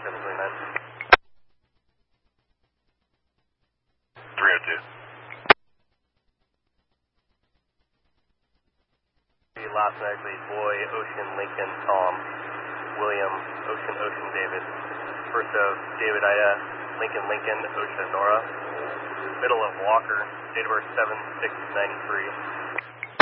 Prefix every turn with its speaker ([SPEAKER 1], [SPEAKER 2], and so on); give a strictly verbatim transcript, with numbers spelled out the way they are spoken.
[SPEAKER 1] seven twenty-nine.
[SPEAKER 2] three oh two.
[SPEAKER 1] Last Nightly, Boy, Ocean, Lincoln, Tom, William, Ocean, Ocean, David. First of David, Ida, Lincoln, Lincoln, Ocean, Nora. Middle of Walker, date of birth seven six ninety-three.